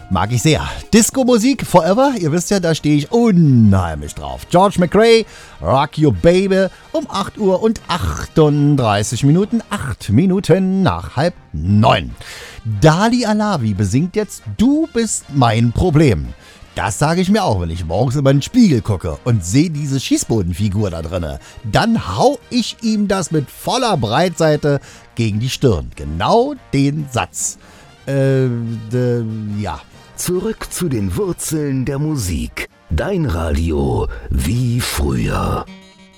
Mag ich sehr. Disco-Musik Forever, ihr wisst ja, da stehe ich unheimlich drauf. George McRae, Rock Your Baby, um 8 Uhr und 38 Minuten, 8 Minuten nach 8:30. Dali Alavi besingt jetzt Du bist mein Problem. Das sage ich mir auch, wenn ich morgens über den Spiegel gucke und sehe diese Schießbodenfigur da drinne. Dann hau ich ihm das mit voller Breitseite gegen die Stirn. Genau den Satz. Ja. Zurück zu den Wurzeln der Musik. Dein Radio wie früher.